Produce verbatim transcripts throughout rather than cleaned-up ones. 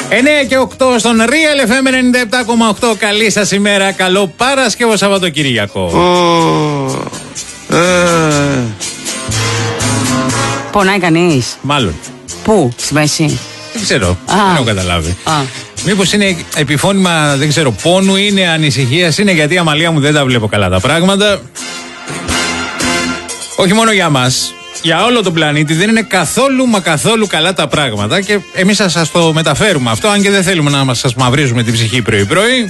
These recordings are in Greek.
εννέα και οκτώ στον Real εφ εμ ενενήντα επτά κόμμα οκτώ. Καλή σας ημέρα, καλό Παρασκευό Σαββατοκύριακο. Oh. Uh. Πονάει κανείς? Μάλλον. Πού, στη μέση? Δεν ξέρω, Α. δεν έχω καταλάβει. Α. Μήπως είναι επιφώνημα, δεν ξέρω, πόνου, είναι ανησυχίας, είναι γιατί η Αμαλία μου δεν τα βλέπω καλά τα πράγματα. Όχι μόνο για μας, για όλο τον πλανήτη δεν είναι καθόλου μα καθόλου καλά τα πράγματα και εμείς θα σας το μεταφέρουμε αυτό, αν και δεν θέλουμε να σας μαυρίζουμε την ψυχή πρωί-πρωί.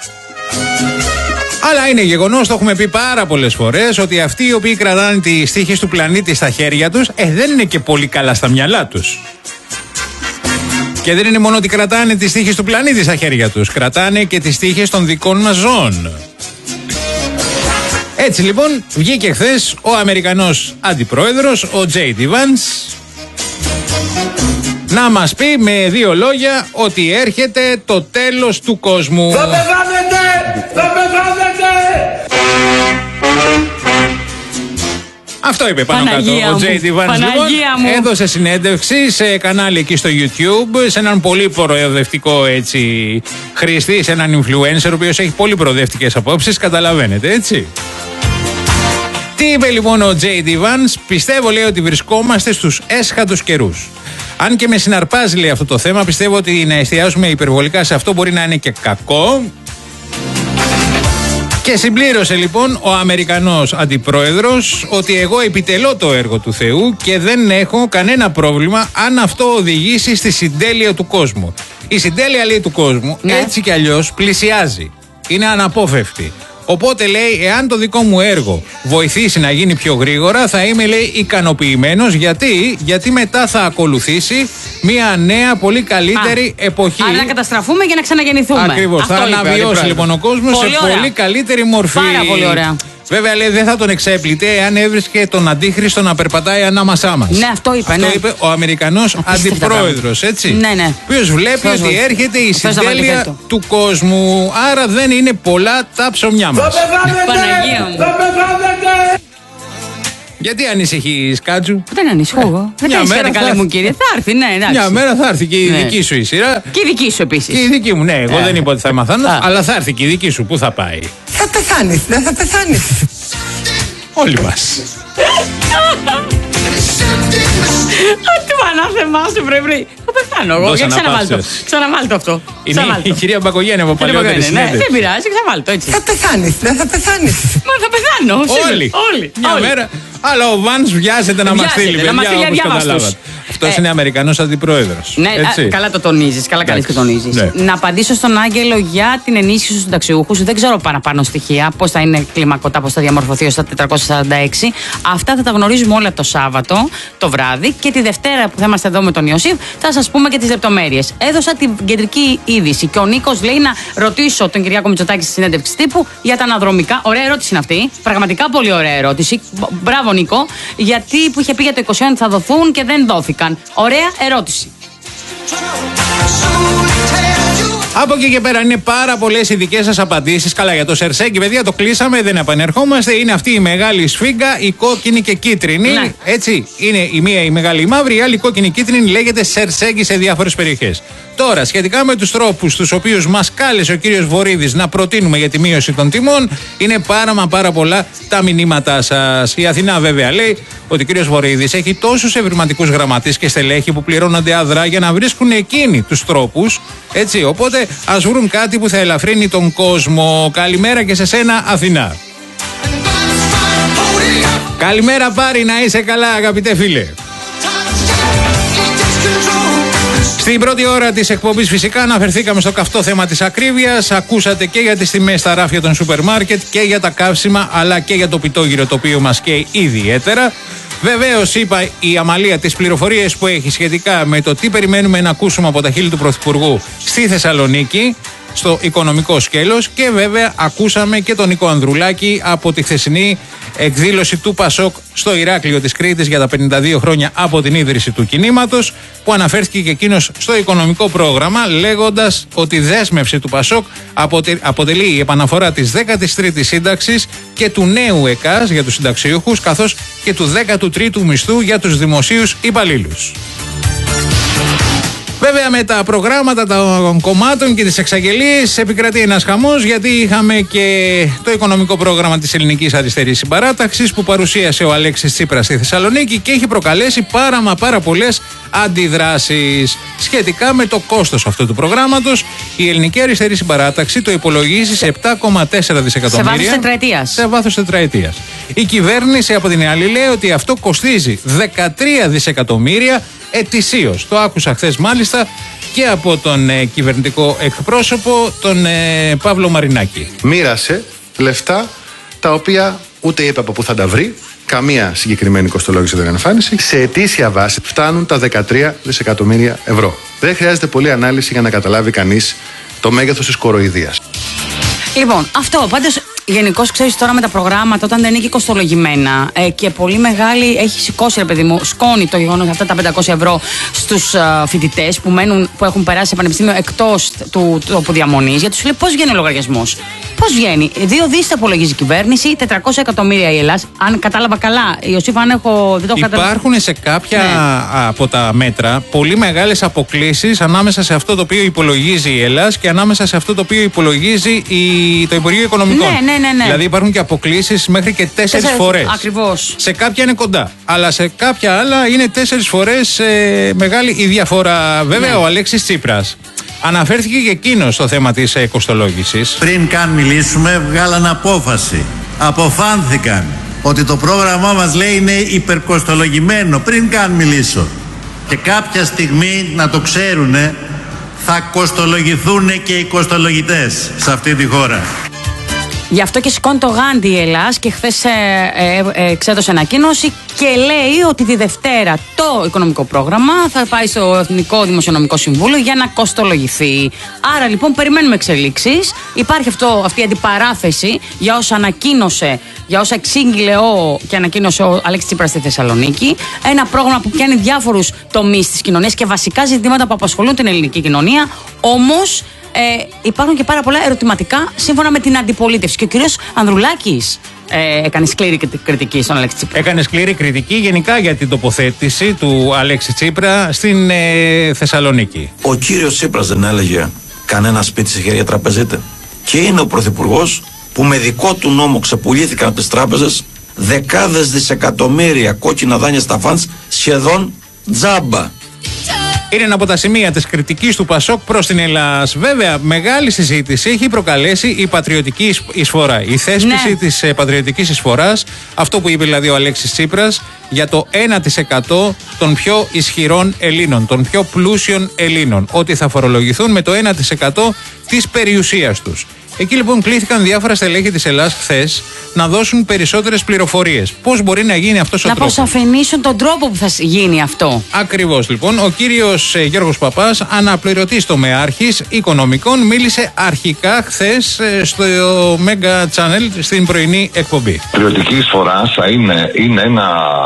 Αλλά είναι γεγονός, το έχουμε πει πάρα πολλές φορές, ότι αυτοί οι οποίοι κρατάνε τις τύχες του πλανήτη στα χέρια τους, ε, δεν είναι και πολύ καλά στα μυαλά τους. Και δεν είναι μόνο ότι κρατάνε τις τύχες του πλανήτη στα χέρια τους, κρατάνε και τις τύχες των δικών μας ζώων. Έτσι λοιπόν βγήκε χθες ο Αμερικανός αντιπρόεδρος, ο τζέι ντι Vance, να μας πει με δύο λόγια ότι έρχεται το τέλος του κόσμου. Θα πεθάνετε! Θα πεθάνετε! Αυτό είπε πάνω Παναγία κάτω ο μου, τζέι ντι Vance. Παναγία Λοιπόν, μου. έδωσε συνέντευξη σε κανάλι εκεί στο YouTube, σε έναν πολύ προοδευτικό έτσι χρήστη, σε έναν influencer ο οποίος έχει πολύ προοδευτικές απόψεις, καταλαβαίνετε έτσι. Τι είπε λοιπόν ο τζέι ντι Vance? Πιστεύω, λέει, ότι βρισκόμαστε στους έσχατους καιρούς. Αν και με συναρπάζει, λέει, αυτό το θέμα, πιστεύω ότι να εστιάζουμε υπερβολικά σε αυτό μπορεί να είναι και κακό. Και συμπλήρωσε λοιπόν ο Αμερικανός αντιπρόεδρος ότι εγώ επιτελώ το έργο του Θεού και δεν έχω κανένα πρόβλημα αν αυτό οδηγήσει στη συντέλεια του κόσμου. Η συντέλεια, λέει, του κόσμου, ναι, έτσι κι αλλιώς πλησιάζει. Είναι αναπόφευκτη. Οπότε, λέει, εάν το δικό μου έργο βοηθήσει να γίνει πιο γρήγορα, θα είμαι, λέει, ικανοποιημένος. Γιατί, γιατί μετά θα ακολουθήσει μια νέα, πολύ καλύτερη Α, εποχή. Άρα να καταστραφούμε και να ξαναγεννηθούμε. Ακριβώς. Θα αναβιώσει λοιπόν ο κόσμος σε ωραία. πολύ καλύτερη μορφή. Πάρα πολύ ωραία. Βέβαια, λέει, δεν θα τον εξέπλητε εάν έβρισκε τον αντίχριστο να περπατάει ανάμασά μας. Ναι, αυτό είπε. Αυτό ναι. είπε ο Αμερικανός αντιπρόεδρος, έτσι. Ναι, ναι. Ο οποίος βλέπει Φως, ότι έρχεται η Φως, συντέλεια Φως, του κόσμου. Άρα δεν είναι πολλά τα ψωμιά μας. Θα πεθάνετε! Παναγία μου. Θα πεθάνετε! Γιατί ανησυχείς, Κάτζου? Δεν ανησυχώ εγώ. Δεν μια ανησυχάτε, μέρα καλέ θα- μου κύριε. Θα έρθει, ναι, εντάξει. Μια μέρα θα έρθει και η Ναι. δική σου η σειρά. Και η δική σου επίσης. Και η δική μου, ναι. Εγώ Ε. δεν είπα ότι θα μαθάνω, Α. αλλά θα έρθει και η δική σου. Πού θα πάει? Θα πεθάνεις, δεν θα πεθάνεις. Όλοι μας. Τι πανάθεμά σου, βρε βρε. Θα πεθάνω εγώ. Δώσε Για ξαναβάλ το. αναπαύσεις. Ξαναβάλ το αυτό. Είναι Ξαναβάλ η το. κυρία Μπακογιάννη από παλαιότερη Ναι, συνέντευξη. δεν πειράζει, ξαναβάλ το έτσι. Θα πεθάνεις, δεν θα πεθάνεις. Μα θα πεθάνω. σίγουρα. Όλοι. Όλοι. Μια όλοι. μέρα. Αλλά ο Βάνς βιάζεται να μας Βιάζεται, στείλει, να μας παιδιά, στείλει όπως αδιάβαστους. καταλάβατε. Αυτός Ε. είναι Αμερικανός αντιπρόεδρος. Ναι, έτσι. α, καλά το τονίζεις, καλά κάνεις και Εντάξει. τονίζεις. Ναι. Να απαντήσω στον Άγγελο για την ενίσχυση στους συνταξιούχους. Δεν ξέρω παραπάνω στοιχεία, πώς θα είναι κλιμακωτά, πώς θα διαμορφωθεί ως τα τετρακόσια σαράντα έξι. Αυτά θα τα γνωρίζουμε όλα το Σάββατο το βράδυ και τη Δευτέρα που θα είμαστε εδώ με τον Ιωσήφ θα σας πούμε και τις λεπτομέρειες. Έδωσα την κεντρική είδηση και ο Νίκος λέει να ρωτήσω τον Κυριάκο Μητσοτάκη στη συνέντευξη τύπου για τα αναδρομικά. Ωραία ερώτηση είναι αυτή. Πραγματικά πολύ ωραία ερώτηση. Μπράβο, Νίκο. Γιατί που είχε πει για το είκοσι ότι θα δοθούν και δεν δόθηκαν. Ωραία ερώτηση. Από εκεί και πέρα είναι πάρα πολλές οι δικές σας απαντήσεις. Καλά, για το Σερσέγγι, παιδιά, το κλείσαμε, δεν επανερχόμαστε. Είναι αυτή η μεγάλη σφίγγα, η κόκκινη και κίτρινη. Ναι. Έτσι, είναι η μία η μεγάλη η μαύρη, η άλλη η κόκκινη κίτρινη λέγεται Σερσέγγι σε διάφορες περιοχές. Τώρα, σχετικά με τους τρόπους τους οποίους μας κάλεσε ο κύριος Βορίδης να προτείνουμε για τη μείωση των τιμών, είναι πάρα μα πάρα πολλά τα μηνύματά σας. Η Αθηνά, βέβαια, λέει ότι ο κύριος Βορίδης έχει τόσους ευρηματικούς γραμματείς και στελέχη που πληρώνονται αδρά για να βρίσκουν εκείνοι τους τρόπους. Έτσι, οπότε ας βρουν κάτι που θα ελαφρύνει τον κόσμο. Καλημέρα και σε σένα, Αθηνά. Καλημέρα, Πάρη, να είσαι καλά, αγαπητέ φίλε. Στην πρώτη ώρα της εκπομπής φυσικά αναφερθήκαμε στο καυτό θέμα της ακρίβειας. Ακούσατε και για τις τιμές στα ράφια των σούπερ μάρκετ και για τα καύσιμα, αλλά και για το πιτόγυρο, το οποίο μας καίει ιδιαίτερα. Βεβαίως, είπα η Αμαλία τις πληροφορίες που έχει σχετικά με το τι περιμένουμε να ακούσουμε από τα χείλη του Πρωθυπουργού στη Θεσσαλονίκη, στο οικονομικό σκέλος, και βέβαια ακούσαμε και τον Νίκο Ανδρουλάκη από τη χθεσινή εκδήλωση του Πασόκ στο Ηράκλειο της Κρήτης για τα πενήντα δύο χρόνια από την ίδρυση του κινήματος, που αναφέρθηκε και εκείνος στο οικονομικό πρόγραμμα, λέγοντας ότι η δέσμευση του Πασόκ αποτελεί η επαναφορά της δέκατης τρίτης σύνταξης και του νέου ΕΚΑΣ για τους συνταξιούχους, καθώς και του δέκατου τρίτου μισθού για τους δημοσίους υπαλλήλους. Βέβαια, με τα προγράμματα των κομμάτων και τις εξαγγελίες επικρατεί ένας χαμός, γιατί είχαμε και το οικονομικό πρόγραμμα της Ελληνικής Αριστερής Συμπαράταξης που παρουσίασε ο Αλέξης Τσίπρας στη Θεσσαλονίκη και έχει προκαλέσει πάρα μα πάρα πολλές αντιδράσεις. Σχετικά με το κόστος αυτού του προγράμματος, η Ελληνική Αριστερή Συμπαράταξη το υπολογίζει σε επτά κόμμα τέσσερα δισεκατομμύρια. Σε βάθος τετραετίας. Σε βάθος τετραετίας. Η κυβέρνηση από την άλλη λέει ότι αυτό κοστίζει δεκατρία δισεκατομμύρια ετησίως. Το άκουσα χθες μάλιστα και από τον ε, κυβερνητικό εκπρόσωπο, τον ε, Παύλο Μαρινάκη. Μοίρασε λεφτά τα οποία ούτε είπε από πού θα τα βρει, καμία συγκεκριμένη κοστολόγηση δεν εμφάνισε. Σε ετήσια βάση φτάνουν τα δεκατρία δισεκατομμύρια ευρώ. Δεν χρειάζεται πολλή ανάλυση για να καταλάβει κανείς το μέγεθος της κοροϊδίας. Λοιπόν, αυτό πάντως. Γενικώ, ξέρει τώρα με τα προγράμματα, όταν δεν είναι και κοστολογημένα ε, και πολύ μεγάλη, έχει σηκώσει, ρε παιδί μου, σκόνη το γεγονός αυτά τα πεντακόσια ευρώ στους ε, φοιτητές που, που έχουν περάσει σε πανεπιστήμιο εκτός του τόπου διαμονής. Γιατί σου λέει πώς βγαίνει ο λογαριασμός. Πώς βγαίνει. Δύο δις τα υπολογίζει η κυβέρνηση, τετρακόσια εκατομμύρια η Ελλάδα. Αν κατάλαβα καλά, Ιωσήφ, αν έχω. Δεν το Υπάρχουν σε κάποια ναι. από τα μέτρα πολύ μεγάλες αποκλίσεις ανάμεσα σε αυτό το οποίο υπολογίζει η Ελλάδα και ανάμεσα σε αυτό το οποίο υπολογίζει η, το Υπουργείο Οικονομικών. Ναι, ναι. Ναι, ναι. Δηλαδή υπάρχουν και αποκλίσεις μέχρι και τέσσερις φορές. Ακριβώς. Σε κάποια είναι κοντά. Αλλά σε κάποια άλλα είναι τέσσερις φορές ε, μεγάλη η διαφορά. Βέβαια, ναι. Ο Αλέξης Τσίπρας αναφέρθηκε και εκείνο στο θέμα της ε, κοστολόγησης. Πριν καν μιλήσουμε, βγάλαν απόφαση. Αποφάνθηκαν ότι το πρόγραμμά μας, λέει, είναι υπερκοστολογημένο. Πριν καν μιλήσω. Και κάποια στιγμή, να το ξέρουνε, θα κοστολογηθούν και οι κοστολογητές σε αυτή τη χώρα. Γι' αυτό και σηκώνει το γάντι η Ελλάς και χθες ε, ε, ε, εξέδωσε ανακοίνωση και λέει ότι τη Δευτέρα το οικονομικό πρόγραμμα θα πάει στο Εθνικό Δημοσιονομικό Συμβούλιο για να κοστολογηθεί. Άρα λοιπόν περιμένουμε εξελίξεις. Υπάρχει αυτό, αυτή η αντιπαράθεση για όσα ανακοίνωσε, για όσα εξήγηλε ο, και ανακοίνωσε ο Αλέξης Τσίπρας στη Θεσσαλονίκη. Ένα πρόγραμμα που πιάνει διάφορους τομείς της κοινωνίας και βασικά ζητήματα που απασχολούν την ελληνική κοινωνία. Όμως Ε, υπάρχουν και πάρα πολλά ερωτηματικά σύμφωνα με την αντιπολίτευση. Και ο κύριος Ανδρουλάκης ε, έκανε σκληρή κριτική στον Αλέξη Τσίπρα. Έκανε σκληρή κριτική γενικά για την τοποθέτηση του Αλέξη Τσίπρα στην ε, Θεσσαλονίκη. Ο κύριος Τσίπρας δεν έλεγε κανένα σπίτι σε χέρια τραπεζίτε. Και είναι ο πρωθυπουργός που με δικό του νόμο ξεπουλήθηκαν από τις τράπεζες δεκάδες δισεκατομμύρια κόκκινα δάνεια στα φαντς σχεδόν τζάμπα. Είναι ένα από τα σημεία της κριτικής του Πασόκ προς την Ελλάδα. Βέβαια, μεγάλη συζήτηση έχει προκαλέσει η πατριωτική εισφορά. Η θέσπιση ναι. της ε, πατριωτικής εισφοράς, αυτό που είπε δηλαδή ο Αλέξης Τσίπρας, για το ένα τοις εκατό των πιο ισχυρών Ελλήνων, των πιο πλούσιων Ελλήνων. Ότι θα φορολογηθούν με το ένα τοις εκατό της περιουσίας τους. Εκεί λοιπόν κλήθηκαν διάφορα στελέχη της Ελλάδας χθες να δώσουν περισσότερες πληροφορίες. Πώς μπορεί να γίνει αυτός ο να τρόπος. Να αποσαφηνίσουν τον τρόπο που θα γίνει αυτό. Ακριβώς λοιπόν. Ο κύριος ε, Γιώργος Παπάς, αναπληρωτής τομεάρχης οικονομικών, μίλησε αρχικά χθες ε, στο Mega Channel στην πρωινή εκπομπή. Η πληρωτική εισφορά θα είναι, είναι ένα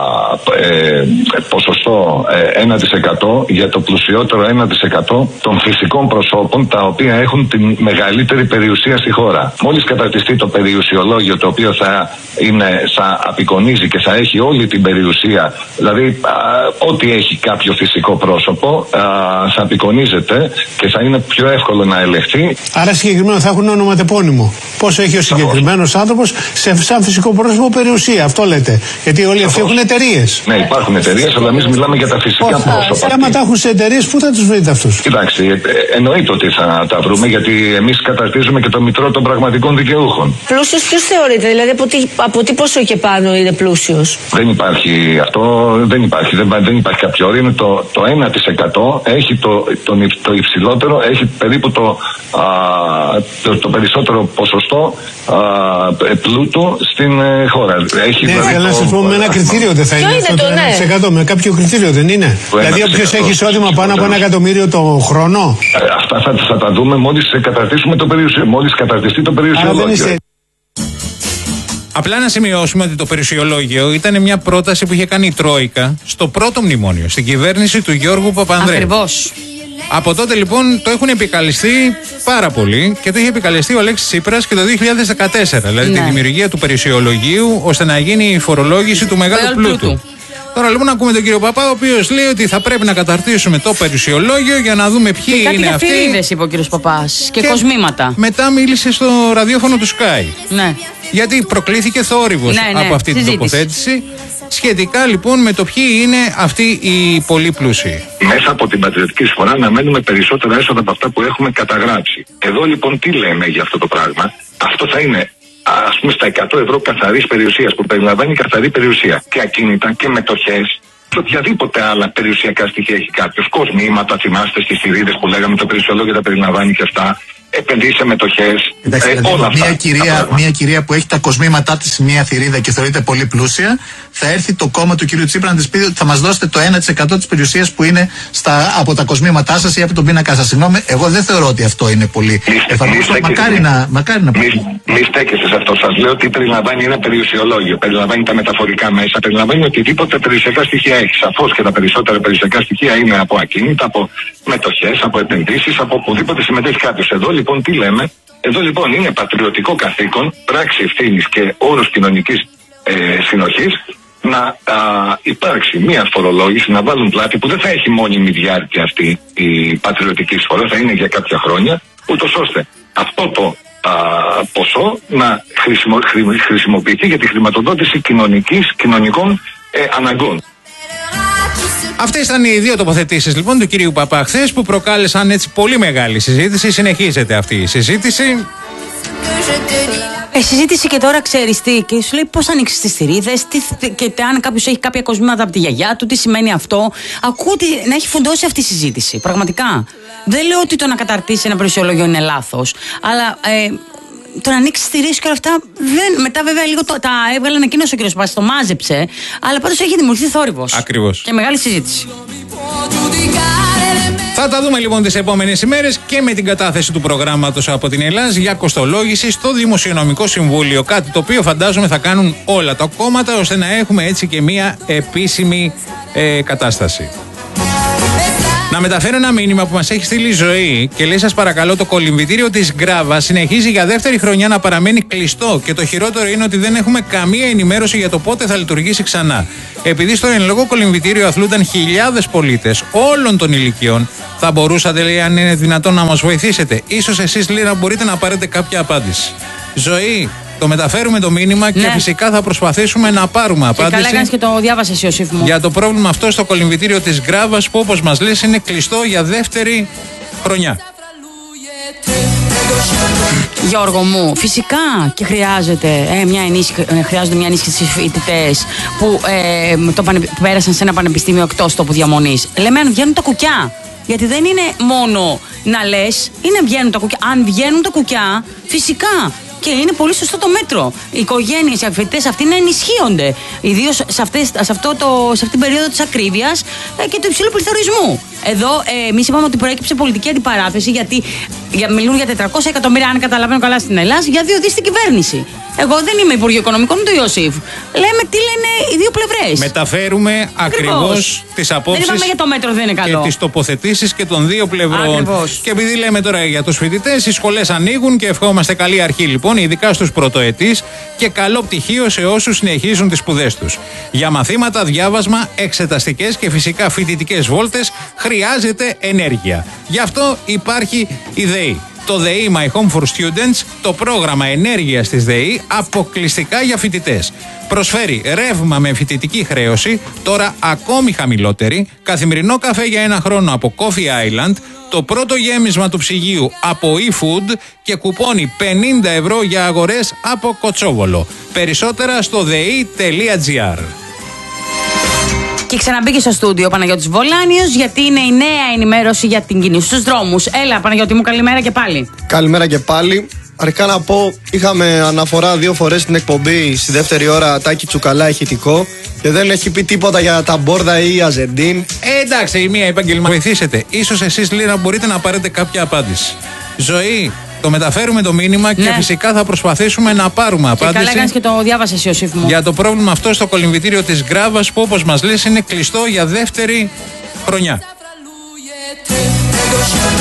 ε, ποσοστό ε, ένα τοις εκατό για το πλουσιότερο ένα τοις εκατό των φυσικών προσώπων τα οποία έχουν τη μεγαλύτερη περιουσία στη χώρα. Μόλις καταρτιστεί το περιουσιολόγιο, το οποίο θα, είναι, θα απεικονίζει και θα έχει όλη την περιουσία, δηλαδή α, ό,τι έχει κάποιο φυσικό πρόσωπο α, θα απεικονίζεται και θα είναι πιο εύκολο να ελεγχθεί. Άρα συγκεκριμένα θα έχουν ονοματεπώνυμο. Πόσο έχει ο συγκεκριμένος άνθρωπος σε, σαν φυσικό πρόσωπο περιουσία, αυτό λέτε. Γιατί όλοι αυτοί έχουν εταιρείες. Ναι, υπάρχουν εταιρείες, αλλά εμείς μιλάμε για τα φυσικά Όχι, πρόσωπα. Άμα τα έχουν σε εταιρείες, πού θα τους βρείτε αυτούς? Κοιτάξτε, εννοείται ότι θα τα βρούμε, γιατί εμείς καταρτίζουμε και το μητρό των πραγματικών δικαιούχων. Πλούσιος ποιος θεωρείται, δηλαδή από τι, από τι ποσό και πάνω είναι πλούσιος? Δεν υπάρχει αυτό, δεν υπάρχει, δεν, δεν υπάρχει κάποιο όριο. Είναι το, το ένα τοις εκατό έχει το, το, το υψηλότερο, έχει περίπου το, α, το, το περισσότερο ποσοστό α, πλούτου στην ε, χώρα. Έχει, ναι, δηλαδή, αλλά να σας πω με ένα κριτήριο δεν θα είναι, είναι αυτό το, το ένα τοις εκατό, ναι. Με κάποιο κριτήριο δεν είναι? Δηλαδή όποιος έχει εισόδημα πάνω από ένα εκατομμύριο το χρόνο. Ε, αυτά θα, θα τα δούμε μόλις καταρτήσουμε το περιουσιο, μόλις καταρτιστεί το περιουσιολόγιο. Απλά να σημειώσουμε ότι το περιουσιολόγιο ήταν μια πρόταση που είχε κάνει η Τρόικα στο πρώτο μνημόνιο, στην κυβέρνηση του Γιώργου Παπανδρέου. Ακριβώς. Από τότε λοιπόν το έχουν επικαλεστεί πάρα πολύ και το είχε επικαλεστεί ο Αλέξης Τσίπρας και το δύο χιλιάδες δεκατέσσερα, δηλαδή ναι. τη δημιουργία του περιουσιολογίου ώστε να γίνει η φορολόγηση του μεγάλου πλούτου. πλούτου. Τώρα λοιπόν ακούμε τον κύριο Παπά, ο οποίος λέει ότι θα πρέπει να καταρτήσουμε το περιουσιολόγιο για να δούμε ποιοι και είναι αυτοί. Κάτι για θηρίδες είπε ο κύριος Παπάς και, και κοσμήματα. Μετά μίλησε στο ραδιόφωνο του Sky. Ναι. Γιατί προκλήθηκε θόρυβος ναι, ναι, από αυτή συζήτηση. την τοποθέτηση. Σχετικά λοιπόν με το ποιοι είναι αυτοί οι πολύ πλούσιοι. Μέσα από την πατριωτική εισφορά να μένουμε περισσότερα έσοδα από αυτά που έχουμε καταγράψει. Εδώ λοιπόν τι λέμε για αυτό το πράγμα? Αυτό θα είναι ας πούμε στα εκατό ευρώ καθαρής περιουσίας, που περιλαμβάνει καθαρή περιουσία και ακίνητα και μετοχές και οποιαδήποτε άλλα περιουσιακά στοιχεία έχει κάποιος. Κοσμήματα, θυμάστε στις θηρίδες που λέγαμε, το περιουσιολόγιο τα περιλαμβάνει και αυτά. Επενδύσει σε μετοχές. Εντάξει, ε, δηλαδή, όλα μια, αυτά, κυρία, μια κυρία που έχει τα κοσμήματά της σε μια θηρίδα και θεωρείται πολύ πλούσια, θα έρθει το κόμμα του κ. Τσίπρα να της πει ότι θα μας δώσετε το ένα τοις εκατό της περιουσίας που είναι στα, από τα κοσμήματά σας ή από τον πίνακά σας. Συγγνώμη, εγώ δεν θεωρώ ότι αυτό είναι πολύ εφαρμοστό. Μακάρι να, μακάρι να Μη, μη στέκεσαι σε αυτό. Σας λέω ότι περιλαμβάνει ένα περιουσιολόγιο. Περιλαμβάνει τα μεταφορικά μέσα. Περιλαμβάνει οτιδήποτε περιουσιακά στοιχεία έχει. Σαφώς και τα περισσότερα περιουσιακά στοιχεία είναι από ακίνητα, από μετοχές, από επενδύσεις, από οπουδήποτε συμμετέχει κάποιος. Εδώ λοιπόν τι λέμε? Εδώ λοιπόν είναι πατριωτικό καθήκον, πράξη ευθύνης και όρος κοινωνικής ε, συνοχής να α, υπάρξει μια φορολόγηση, να βάλουν πλάτη που δεν θα έχει μόνιμη διάρκεια αυτή η πατριωτική εισφορά, θα είναι για κάποια χρόνια, ούτως ώστε αυτό το α, ποσό να χρησιμο, χρη, χρησιμοποιηθεί για τη χρηματοδότηση κοινωνικής, κοινωνικών ε, αναγκών. Αυτές ήταν οι δύο τοποθετήσεις λοιπόν του κυρίου Παπά χθες, που προκάλεσαν έτσι πολύ μεγάλη συζήτηση. Συνεχίζεται αυτή η συζήτηση. Ε, συζήτηση και τώρα ξέρεις τι, και σου λέει πώς ανοίξεις τις θηρίδες, τι, και αν κάποιος έχει κάποια κοσμήματα από τη γιαγιά του, τι σημαίνει αυτό. Ακούω ότι να έχει φουντώσει αυτή η συζήτηση. Πραγματικά. Δεν λέω ότι το να καταρτήσει ένα περιουσιολόγιο είναι λάθος, αλλά. Ε, το να ανοίξει τη ρίση και όλα αυτά. Δεν, μετά, βέβαια, λίγο το, τα έβγαλε ανακοίνωση ο κ. Παπάς, το μάζεψε. Αλλά πάντως έχει δημιουργηθεί θόρυβος. Ακριβώς. Και μεγάλη συζήτηση. Θα τα δούμε λοιπόν τις επόμενες ημέρες και με την κατάθεση του προγράμματος από την Ελλάδα για κοστολόγηση στο Δημοσιονομικό Συμβούλιο. Κάτι το οποίο φαντάζομαι θα κάνουν όλα τα κόμματα, ώστε να έχουμε έτσι και μία επίσημη ε, κατάσταση. Να μεταφέρω ένα μήνυμα που μας έχει στείλει η Ζωή και λέει: σας παρακαλώ, το κολυμβητήριο της Γκράβα συνεχίζει για δεύτερη χρονιά να παραμένει κλειστό και το χειρότερο είναι ότι δεν έχουμε καμία ενημέρωση για το πότε θα λειτουργήσει ξανά. Επειδή στο εν λόγω κολυμβητήριο αθλούνταν χιλιάδες πολίτες όλων των ηλικιών, θα μπορούσατε, λέει, αν είναι δυνατόν, να μας βοηθήσετε? Ίσως εσείς, λέει, να μπορείτε να πάρετε κάποια απάντηση. Ζωή, το μεταφέρουμε το μήνυμα και ναι, φυσικά θα προσπαθήσουμε να πάρουμε απάντηση. Και καλά έκανες και το διάβασες, Ιωσήφ μου. Για το πρόβλημα αυτό στο κολυμβητήριο της Γκράβας, που όπως μας λες είναι κλειστό για δεύτερη χρονιά. Γιώργο μου, φυσικά και χρειάζεται, ε, μια ενίσχυ, ε, χρειάζονται μια ενίσχυση στις φοιτητές που, ε, το πανε, που πέρασαν σε ένα πανεπιστήμιο εκτός τόπου διαμονής. Λέμε αν βγαίνουν τα κουκιά. Γιατί δεν είναι μόνο να λες, είναι βγαίνουν τα κουκιά. Αν βγαίνουν τα κουκιά, φυσικά. Και είναι πολύ σωστό το μέτρο. Οι οικογένειες, οι φοιτητές αυτοί να ενισχύονται. Ιδίως σε, αυτές, σε, αυτό το, σε αυτήν την περίοδο της ακρίβειας ε, και του υψηλού πληθωρισμού. Εδώ ε, εμείς είπαμε ότι προέκυψε πολιτική αντιπαράθεση, γιατί για, μιλούν για τετρακόσια εκατομμύρια, αν καταλαβαίνω καλά, στην Ελλάδα, για δύο δις στην κυβέρνηση. Εγώ δεν είμαι Υπουργείο Οικονομικών, ούτε ο Ιωσήφ. Λέμε τι λένε οι δύο πλευρές. Μεταφέρουμε ακριβώς τις απόψεις. Δεν είπαμε για το μέτρο, δεν είναι καλό. Και τις τοποθετήσεις και των δύο πλευρών. Ακριβώς. Και επειδή λέμε τώρα για τους φοιτητές, οι σχολές ανοίγουν και ευχόμαστε καλή αρχή λοιπόν, ειδικά στους πρωτοετής, και καλό πτυχίο σε όσους συνεχίζουν τις σπουδές τους. Για μαθήματα, διάβασμα, εξεταστικές και φυσικά φοιτητικές βόλτες χρειάζεται ενέργεια. Γι' αυτό υπάρχει η ΔΕΗ. Το ΔΕΗ My Home for Students, το πρόγραμμα ενέργειας της ΔΕΗ, αποκλειστικά για φοιτητές. Προσφέρει ρεύμα με φοιτητική χρέωση, τώρα ακόμη χαμηλότερη, καθημερινό καφέ για ένα χρόνο από Coffee Island, το πρώτο γέμισμα του ψυγείου από eFood και κουπόνι πενήντα ευρώ για αγορές από Κοτσόβολο. Περισσότερα στο δεη τελεία τζι άρ. Και ξαναμπήκε στο στούντιο ο Παναγιώτης Βολάνιος, γιατί είναι η νέα ενημέρωση για την κίνηση στους δρόμους. Έλα, Παναγιώτη μου, καλημέρα και πάλι. Καλημέρα και πάλι. Αρχικά να πω, είχαμε αναφορά δύο φορές στην εκπομπή, στη δεύτερη ώρα Τάκη Τσουκαλά ηχητικό, και δεν έχει πει τίποτα για τα Μπόρδα ή Αζεντίν. Ε, εντάξει, η μία επαγγελματία. Βοηθήσετε. Ίσως εσείς, λέει, να μπορείτε να πάρετε κάποια απάντηση. Ζωή, το μεταφέρουμε το μήνυμα, ναι, και φυσικά θα προσπαθήσουμε να πάρουμε απάντηση. Και καλά έκανες και το διάβασες, Ιωσήφ μου. Για το πρόβλημα αυτό στο κολυμβητήριο της Γκράβας, που όπως μας λες είναι κλειστό για δεύτερη χρονιά.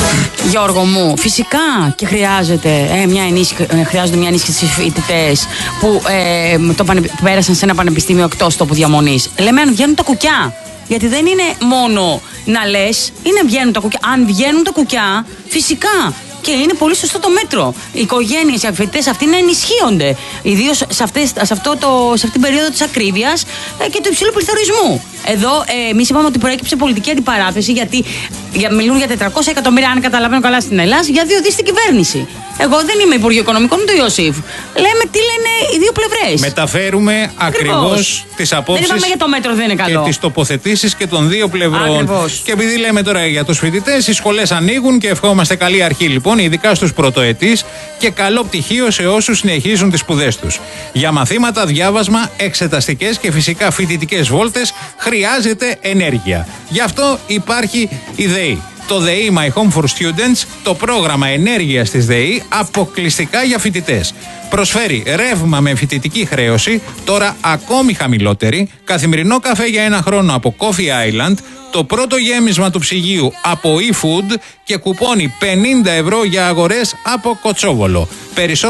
Γιώργο μου, φυσικά και χρειάζεται ε, μια ενίσχυ, ε, χρειάζονται μια ενίσχυση στις φοιτητές που, ε, το πανε, που πέρασαν σε ένα πανεπιστήμιο εκτός τόπου διαμονής. Λέμε αν βγαίνουν τα κουκιά. Γιατί δεν είναι μόνο να λες, είναι βγαίνουν τα κουκιά. Αν βγαίνουν τα κουκιά, φυσικά. Και είναι πολύ σωστό το μέτρο. Οι οικογένειες, οι φοιτητές αυτοί να ενισχύονται. Ιδίως σε, αυτές, σε, αυτό το, σε αυτήν την περίοδο της ακρίβειας ε, και του υψηλού πληθωρισμού. Εδώ ε, εμείς είπαμε ότι προέκυψε πολιτική αντιπαράθεση, γιατί για, μιλούν για τετρακόσια εκατομμύρια, αν καταλαβαίνω καλά, στην Ελλάδα, για δύο δις στην κυβέρνηση. Εγώ δεν είμαι Υπουργείο Οικονομικών, ούτε ο Ιωσήφ. Λέμε τι λένε οι δύο πλευρές. Μεταφέρουμε ακριβώς τις απόψεις. Δεν είπαμε για το μέτρο, δεν είναι καλό. Και τις τοποθετήσεις και των δύο πλευρών. Ακριβώς. Και επειδή λέμε τώρα για τους φοιτητές, οι σχολές ανοίγουν και ευχόμαστε καλή αρχή λοιπόν, ειδικά στους πρωτοετής, και καλό πτυχίο σε όσους συνεχίζουν τις σπουδές τους. Για μαθήματα, διάβασμα, εξεταστικές και φυσικά φοιτητικές βόλτες χρειάζεται ενέργεια. Γι' αυτό υπάρχει η ΔΕΗ. Το ΔΕΗ My Home for Students, το πρόγραμμα ενέργειας της ΔΕΗ, αποκλειστικά για φοιτητές. Προσφέρει ρεύμα με φοιτητική χρέωση, τώρα ακόμη χαμηλότερη, καθημερινό καφέ για ένα χρόνο από Coffee Island, το πρώτο γέμισμα του ψυγείου από eFood και κουπόνι πενήντα ευρώ για αγορές από Κοτσόβολο. Περισσότερο